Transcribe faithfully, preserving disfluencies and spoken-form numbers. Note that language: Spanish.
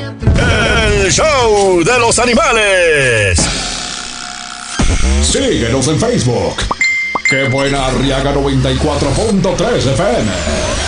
El show de los animales. Síguenos en Facebook. Qué buena Arriaga noventa y cuatro punto tres F M.